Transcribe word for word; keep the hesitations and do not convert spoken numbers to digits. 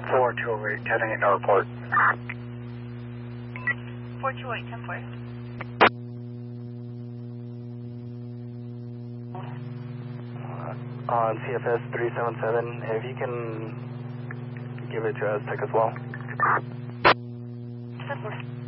four two eight, heading at airport. four two eight, ten four. On C F S three seven seven, if you can give it to Aztec as well. ten four.